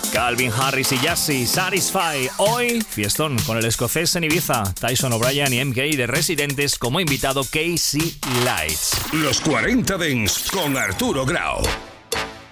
Calvin Harris y Jassy, Satisfy. Hoy, fiestón con el escocés en Ibiza, Tyson O'Brien y MK de Residentes como invitado Casey Lights. Los 40 Dents con Arturo Grau.